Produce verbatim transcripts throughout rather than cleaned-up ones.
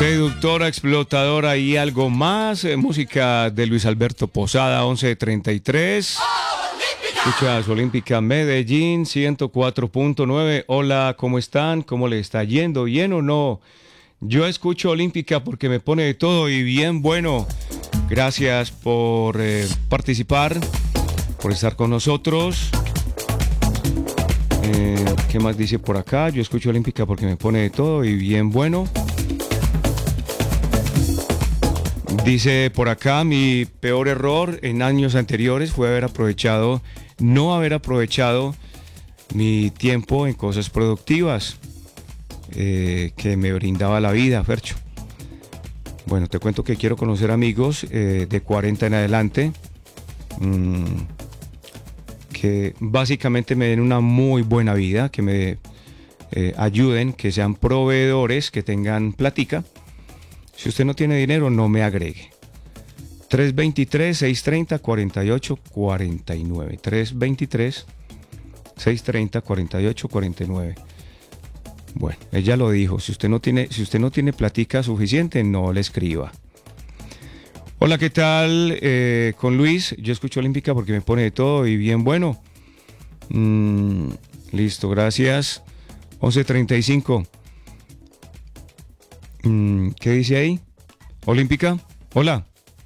Seductora, explotadora y algo más. Eh, música de Luis Alberto Posada, once treinta y tres. Escuchas Olímpica Medellín, ciento cuatro punto nueve. Hola, ¿cómo están? ¿Cómo le está yendo? ¿Bien o no? Yo escucho Olímpica porque me pone de todo y bien bueno. Gracias por eh, participar, por estar con nosotros. Eh, ¿Qué más dice por acá? Yo escucho Olímpica porque me pone de todo y bien bueno. Dice por acá, mi peor error en años anteriores fue haber aprovechado, no haber aprovechado mi tiempo en cosas productivas eh, que me brindaba la vida, Fercho. Bueno, te cuento que quiero conocer amigos eh, de cuarenta en adelante, mmm, que básicamente me den una muy buena vida, que me eh, ayuden, que sean proveedores, que tengan platica. Si usted no tiene dinero, no me agregue. tres dos tres, seis tres cero, cuatro ocho cuatro nueve. tres dos tres, seis tres cero, cuatro ocho cuatro nueve. Bueno, ella lo dijo. Si usted no tiene, si usted no tiene platica suficiente, no le escriba. Hola, ¿qué tal? Eh, con Luis. Yo escucho Olímpica porque me pone de todo y bien bueno. Mm, listo, gracias. once treinta y cinco. ¿Qué dice ahí? Olímpica, hola.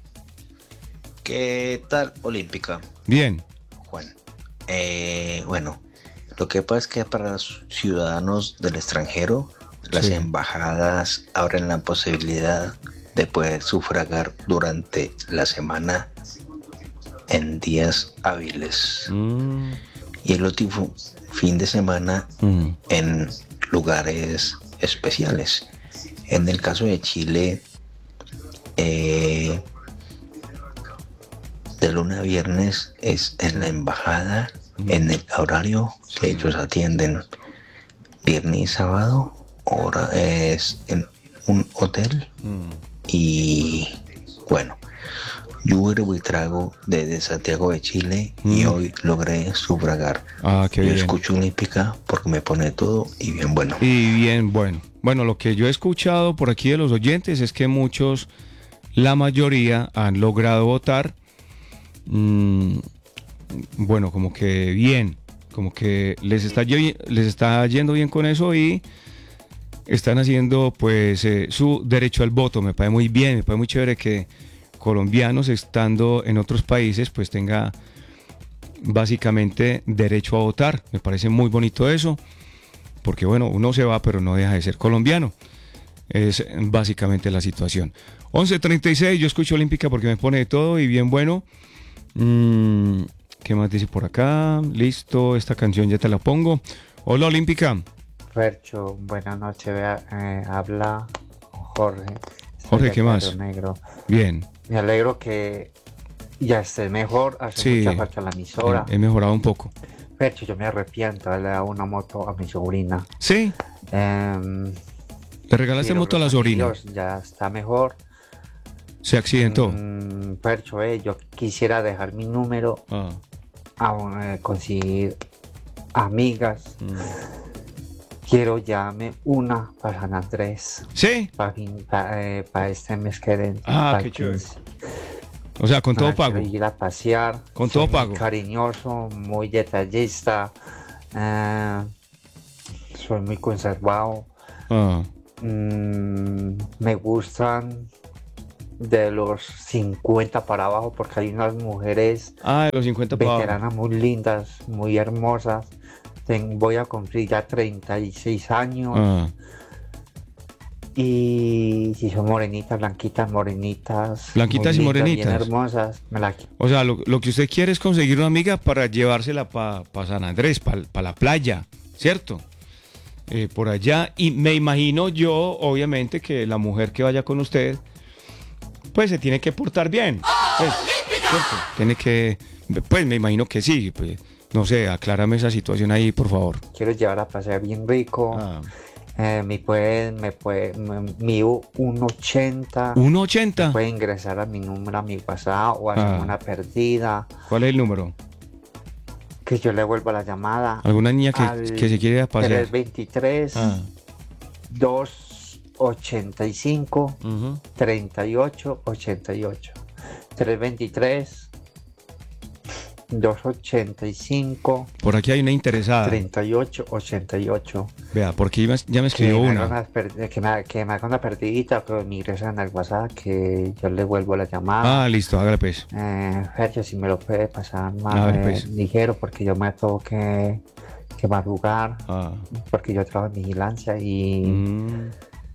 ¿Qué tal, Olímpica? Bien. Juan. Eh, bueno, lo que pasa es que para los ciudadanos del extranjero, las sí. embajadas abren la posibilidad de poder sufragar durante la semana en días hábiles. Mm. Y el último fin de semana mm. en lugares especiales. En el caso de Chile, eh, de lunes a viernes es en la embajada, mm. en el horario que ellos atienden. Viernes y sábado, hora es en un hotel. Mm. Y bueno, yo vuelvo y trago desde Santiago de Chile mm. y hoy logré sufragar. Ah, qué yo bien. Escucho Olímpica porque me pone todo y bien bueno. Y bien bueno. Bueno, lo que yo he escuchado por aquí de los oyentes es que muchos, la mayoría, han logrado votar. Mmm, bueno, como que bien, como que les está, les está yendo bien con eso y están haciendo pues eh, su derecho al voto. Me parece muy bien, me parece muy chévere que colombianos estando en otros países pues tenga básicamente derecho a votar. Me parece muy bonito eso. Porque bueno, uno se va, pero no deja de ser colombiano. Es básicamente la situación. once treinta y seis, yo escucho Olímpica porque me pone de todo y bien bueno. Mm, ¿Qué más dice por acá? Listo, esta canción ya te la pongo. Hola, Olímpica. Fercho, buenas noches. Vea, eh, habla Jorge. Jorge, ¿qué más? Negro. Bien. Me alegro que ya esté mejor. Hace sí, mucha falta la emisora. He, he mejorado un poco. Fercho, yo me arrepiento de darle una moto a mi sobrina. ¿Sí? Eh, ¿Le regalaste moto a la sobrina? Ya está mejor. ¿Se accidentó? Mm, Fercho, eh, yo quisiera dejar mi número ah. a eh, conseguir amigas. Mm. Quiero llamarme una para San Andrés. ¿Sí? Para pa, eh, pa este mes que den. Ah, qué chévere. O sea, con todo pago. Ir a pasear. Con todo pago. Muy cariñoso, muy detallista. Eh, soy muy conservado. Ah. Mm, me gustan de los cincuenta para abajo porque hay unas mujeres ah, de los cincuenta para veteranas abajo. Muy lindas, muy hermosas. Ten, voy a cumplir ya treinta y seis años. Ah. Y si son morenitas, blanquitas, morenitas. Blanquitas y lindas, morenitas. Bien hermosas. Me la... O sea, lo, lo que usted quiere es conseguir una amiga para llevársela para pa San Andrés, para pa la playa, ¿cierto? Eh, por allá. Y me imagino yo, obviamente, que la mujer que vaya con usted, pues se tiene que portar bien. Pues, ¿cierto? Tiene que, pues me imagino que sí. Pues, no sé, aclárame esa situación ahí, por favor. Quiero llevar a pasear bien rico. Ah. Eh, me puede, me puede, mi uno ochenta. ¿uno ochenta? Puede ingresar a mi número, a mi WhatsApp o hacer ah. una perdida. ¿Cuál es el número? Que yo le vuelva la llamada. ¿Alguna niña que, que se quiere pasear? tres dos tres, ah. dos ochenta y cinco, Uh-huh. treinta y ocho, ochenta y ocho. trescientos veintitrés, doscientos ochenta y cinco, Por aquí hay una interesada. treinta y ocho, ochenta y ocho. Vea, porque ya me, ya me Que escribió me, una. haga una per- que, me, que me haga una perdidita, que me ingresan al WhatsApp, que yo le vuelvo la llamada. Ah, listo, hágale pues. Eh, Fercho, si me lo puede pasar más A ver, eh, pues. ligero, porque yo me tengo que, que madrugar, Ah. porque yo trabajo en vigilancia y, Mm,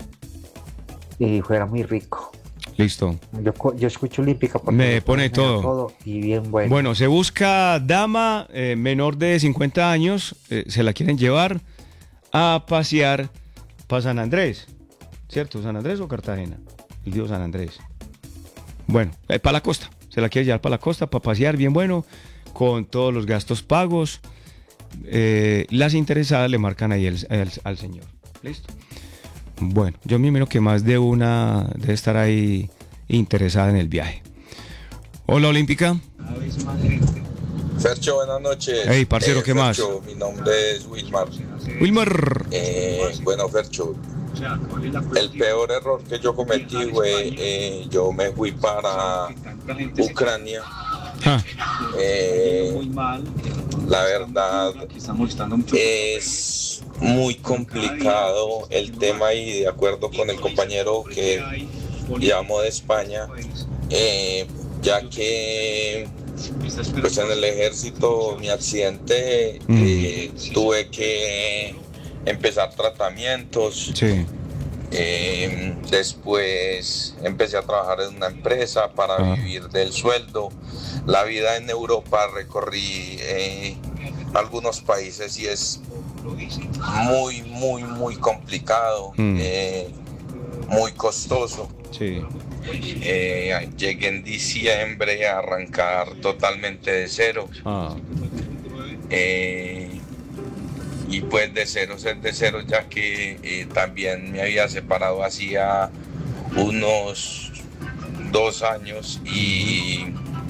y fuera muy rico. listo. Yo, co- yo escucho Olímpica porque Me me pone ponen todo. y bien bueno. Bueno, se busca dama eh, menor de cincuenta años, eh, se la quieren llevar a pasear para San Andrés, ¿cierto? ¿San Andrés o Cartagena? El digo San Andrés. Bueno, eh, para la costa, se la quiere llevar para la costa, para pasear bien bueno, con todos los gastos pagos. Eh, las interesadas le marcan ahí el- el- al señor. ¿Listo? Bueno, yo me imagino que más de una debe estar ahí interesada en el viaje. Hola, Olímpica. Fercho, buenas noches. Hey, parcero, ¿qué más? Fercho, mi nombre es Wilmar. Wilmer. Eh, bueno, Fercho, el peor error que yo cometí fue, eh, yo me fui para Ucrania. Ah, Eh, la verdad es muy complicado el tema y de acuerdo con el compañero que llamo de España, eh, ya que pues en el ejército mi accidente eh, tuve que empezar tratamientos. sí. Eh, después empecé a trabajar en una empresa para Ah. vivir del sueldo. La vida en Europa, recorrí eh, algunos países y es muy, muy, muy complicado, Mm. eh, muy costoso. Sí. Eh, llegué en diciembre a arrancar totalmente de cero. Ah, Eh, y pues de cero ser de cero, ya que eh, también me había separado hacía unos dos años y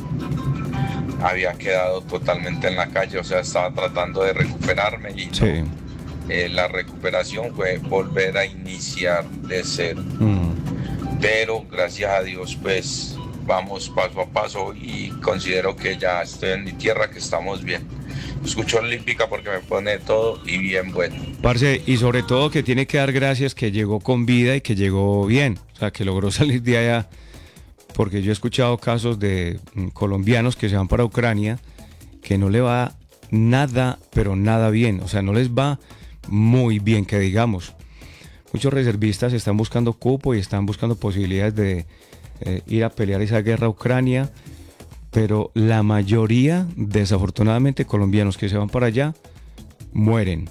había quedado totalmente en la calle, o sea, estaba tratando de recuperarme y no. sí. Eh, la recuperación fue volver a iniciar de cero, Mm. pero gracias a Dios pues vamos paso a paso y considero que ya estoy en mi tierra, que estamos bien. Escucho Olímpica porque me pone todo y bien bueno. Parce, y sobre todo que tiene que dar gracias que llegó con vida y que llegó bien, o sea, que logró salir de allá, porque yo he escuchado casos de mm, colombianos que se van para Ucrania, que no le va nada, pero nada bien, o sea, no les va muy bien, que digamos. Muchos reservistas están buscando cupo y están buscando posibilidades de eh, ir a pelear esa guerra a Ucrania, pero la mayoría, desafortunadamente, colombianos que se van para allá, mueren.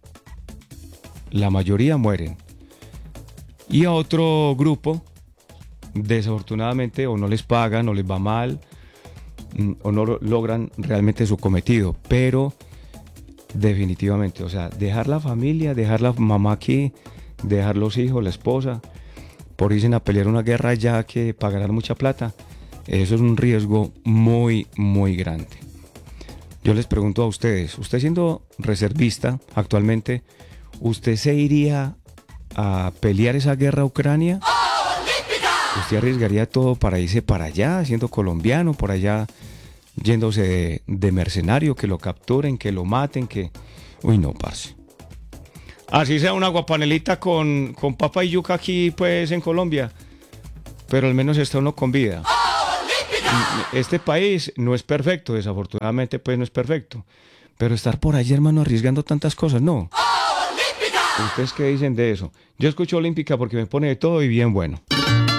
La mayoría mueren. Y a otro grupo, desafortunadamente, o no les pagan, o les va mal, mm, o no lo- logran realmente su cometido. Pero definitivamente, o sea, dejar la familia, dejar la mamá aquí, dejar los hijos, la esposa, por irse a pelear una guerra allá que pagarán mucha plata, eso es un riesgo muy, muy grande. Yo les pregunto a ustedes, usted siendo reservista actualmente, ¿usted se iría a pelear esa guerra a Ucrania? ¿Usted arriesgaría todo para irse para allá, siendo colombiano, por allá, yéndose de, de mercenario, que lo capturen, que lo maten, que... Uy, no, parce. Así sea una guapanelita con, con papa y yuca aquí, pues, en Colombia, pero al menos está uno con vida. Este país no es perfecto, desafortunadamente pues no es perfecto, pero estar por allí, hermano, arriesgando tantas cosas, no. ¿Ustedes qué dicen de eso? Yo escucho Olímpica porque me pone de todo y bien bueno.